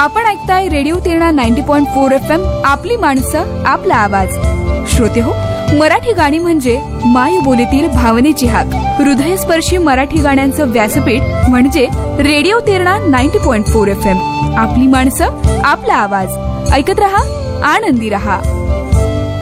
आपण ऐकताय radio Terna 90.4 FM, आपली माणसं आपला आवाज. श्रोते हो, मराठी गाणी म्हणजे मायबोलीतील भावनेची हाक. हृदयस्पर्शी मराठी गाण्यांचं व्यासपीठ म्हणजे रेडिओ तेरणा 90.4 FM, आपली माणसं आपला आवाज. ऐकत रहा, आनंदी रहा.